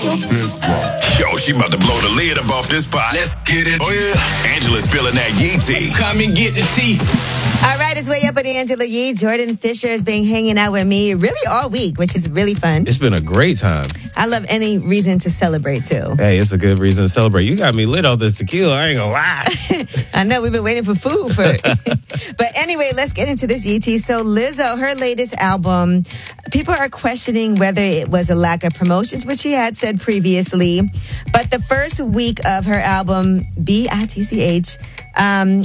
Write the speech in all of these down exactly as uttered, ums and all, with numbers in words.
Yo, she about to blow the lid up off this pot. Let's get it. Oh, yeah. Angela's spilling that Yee tea. Come and get the tea. All right, it's Way Up with Angela Yee. Jordan Fisher has been hanging out with me really all week, which is really fun. It's been a great time. I love any reason to celebrate, too. Hey, it's a good reason to celebrate. You got me lit off this tequila. I ain't gonna lie. I know, we've been waiting for food for it. But anyway, let's get into this Yee tea. So Lizzo, her latest album, people are questioning whether it was a lack of promotions, which she had said previously. But the first week of her album, B I T C H, um,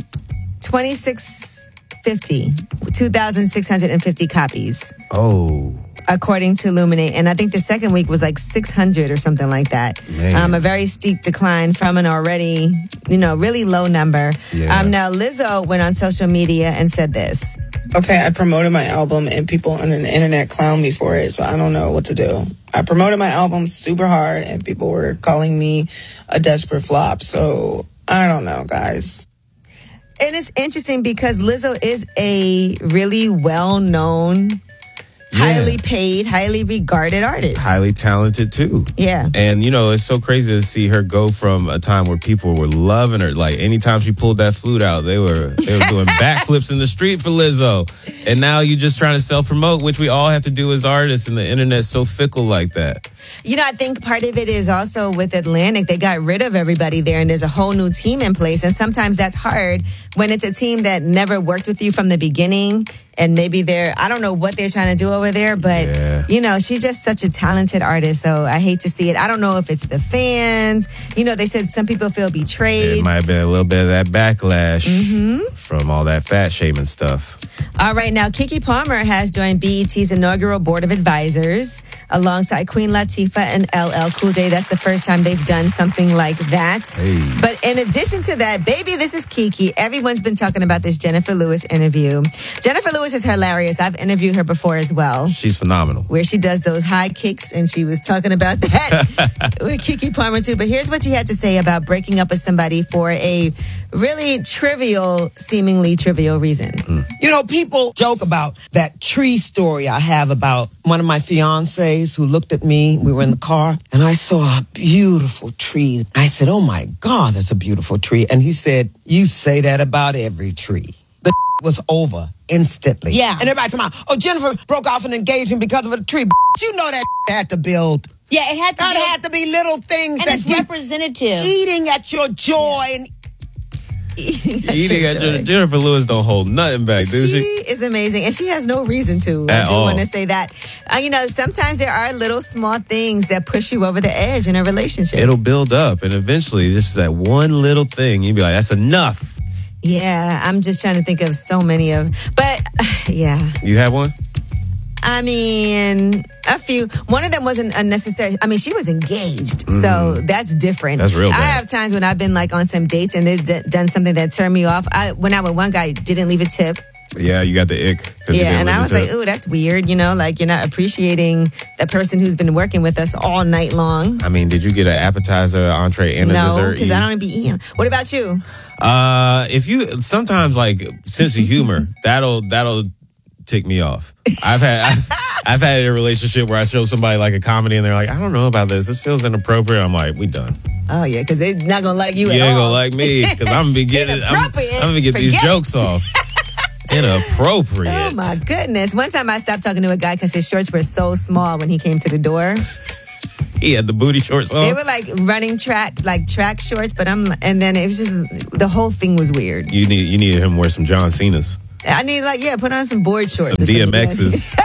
twenty-six fifty, two thousand six hundred fifty copies. Oh. According to Illuminate. And I think the second week was like six hundred or something like that. Um, a very steep decline from an already, you know, really low number. Yeah. Um, now, Lizzo went on social media and said this. Okay, I promoted my album and people on the internet clown me for it, so I don't know what to do. I promoted my album super hard and people were calling me a desperate flop, so I don't know, guys. And it's interesting because Lizzo is a really well-known, Yeah. highly paid, highly regarded artist. Highly talented, too. Yeah. And, you know, it's so crazy to see her go from a time where people were loving her. Like, anytime she pulled that flute out, they were they were doing backflips in the street for Lizzo. And now you're just trying to self-promote, which we all have to do as artists, and the internet's so fickle like that. You know, I think part of it is also with Atlantic. They got rid of everybody there, and there's a whole new team in place. And sometimes that's hard when it's a team that never worked with you from the beginning. And maybe they're, I don't know what they're trying to do over there, but, Yeah. you know, she's just such a talented artist. So I hate to see it. I don't know if it's the fans. You know, they said some people feel betrayed. It might have been a little bit of that backlash from all that fat shaming stuff. All right, now Keke Palmer has joined B E T's inaugural board of advisors alongside Queen Latifah and L L Cool J. That's the first time they've done something like that. Hey. But in addition to that, baby, this is Keke. Everyone's been talking about this Jennifer Lewis interview. Jennifer Lewis is hilarious. I've interviewed her before as well. She's phenomenal. Where she does those high kicks, and she was talking about that with Keke Palmer too. But here's what she had to say about breaking up with somebody for a really trivial, seemingly trivial reason. Mm. You know, people joke about that tree story I have about one of my fiancés who looked at me. We were in the car, and I saw a beautiful tree. I said, oh, my God, that's a beautiful tree. And he said, you say that about every tree. The was over instantly. Yeah. And everybody talking about, oh, Jennifer broke off an engagement because of a tree. You know that had to build. Yeah, it had to That be. had to be little things And that it's get representative. eating at your joy and Eating at Eating your at joy. Jennifer, Jennifer Lewis don't hold nothing back, do She she? is amazing, and she has no reason to. At I do all. want to say that. Uh, you know, sometimes there are little small things that push you over the edge in a relationship. It'll build up, and eventually, just that one little thing, you'd be like, that's enough. Yeah, I'm just trying to think of so many of, but yeah. You have one? I mean, a few. One of them wasn't unnecessary. I mean, she was engaged, so that's different. That's real I bad. have times when I've been like on some dates and they've d- done something that turned me off. I went out with one guy, didn't leave a tip. Yeah, you got the ick. 'cause you Yeah, didn't and live I was it like, up. ooh, that's weird. You know, like you're not appreciating the person who's been working with us all night long. I mean, did you get an appetizer, entree, and a No, dessert? because I don't be eating. What about you? Uh, if you sometimes like sense of humor, that'll that'll tick me off. I've had I've, I've had a relationship where I show somebody like a comedy and they're like, I don't know about this. This feels inappropriate. I'm like, we done. Oh yeah, because they're not gonna like you You at ain't all. gonna like me because I'm gonna be getting. I'm, Inappropriate. I'm gonna get these Forget it. jokes off. Inappropriate. Oh my goodness! One time I stopped talking to a guy because his shorts were so small when he came to the door. He had the booty shorts on. They were like running track, like track shorts, but I'm, and then it was just the whole thing was weird. You need you needed him to wear some John Cena's, I need like yeah, put on some board shorts, some or something. D M X's.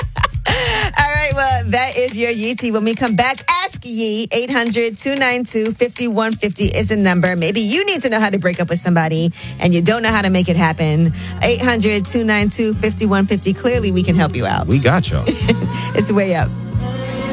All right, well that is your Yee tea. When we come back, ask Yee. eight hundred, two nine two, five one five zero is the number. Maybe you need to know how to break up with somebody and you don't know how to make it happen. eight hundred, two nine two, five one five zero. Clearly, we can help you out. We got y'all. It's Way Up.